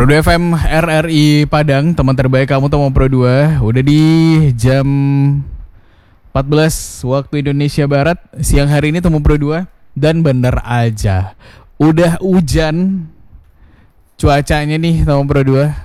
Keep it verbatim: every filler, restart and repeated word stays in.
Pro dua F M R R I Padang, teman terbaik kamu Tomo Pro dua. Udah di jam empat belas waktu Indonesia Barat. Siang hari ini Tomo Pro dua. Dan bener aja, udah hujan cuacanya nih Tomo Pro dua.